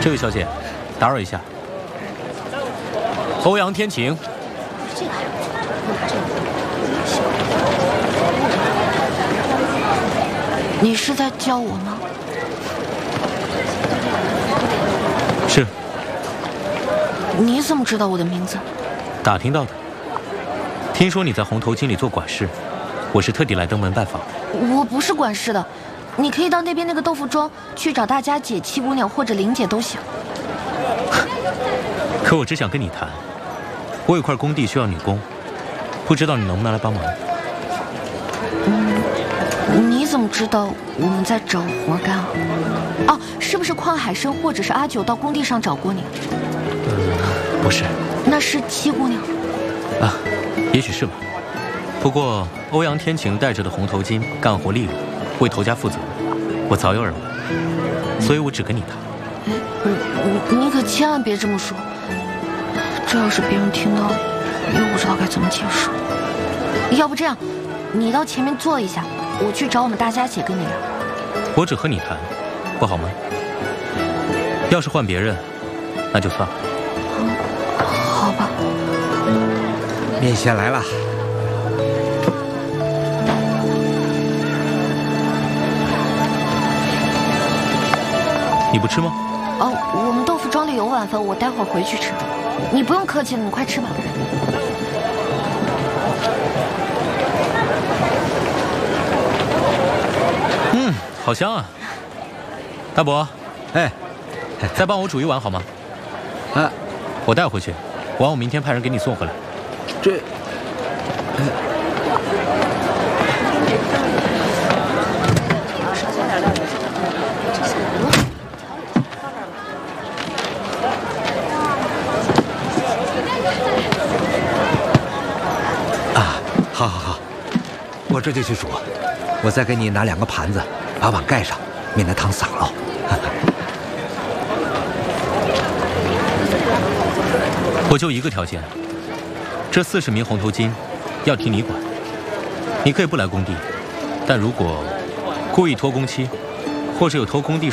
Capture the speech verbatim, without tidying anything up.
这位小姐，打扰一下，欧阳天晴。 这个还不错，这个。你是在叫我吗？ 是。 你怎么知道我的名字？ 打听到的。听说你在红头巾里做管事，我是特地来登门拜访。 我不是管事的。 你可以到那边那个豆腐庄去找大家姐、七姑娘或者林姐都行。 可我只想跟你谈，我有块工地需要女工，不知道你能不能来帮忙？ 嗯，你怎么知道我们在找活干啊？哦，是不是邝海生或者是阿九到工地上找过你？ 嗯，不是。 那是七姑娘。 啊，也许是吧。不过欧阳天晴戴着的红头巾，干活利落。 为头家负责，我早有耳闻，所以我只跟你谈。 你你可千万别这么说，这要是别人听到，又不知道该怎么解释。要不这样，你到前面坐一下，我去找我们大家姐跟你聊。 我只和你谈，不好吗？要是换别人，那就算了。 嗯，好吧。 面线来了。 你不吃吗？ 哦，我们豆腐庄里有晚饭，我待会儿回去吃。你不用客气了，你快吃吧。 嗯，好香啊！大伯， 哎， 再帮我煮一碗好吗？ 啊， 我带回去，晚我明天派人给你送回来。 这，哎。 好好好，我这就去煮。我再给你拿两个盘子，把碗盖上，免得汤洒了。 我就一个条件，这四十名红头巾要听你管。你可以不来工地，但如果故意拖工期，或者有偷工地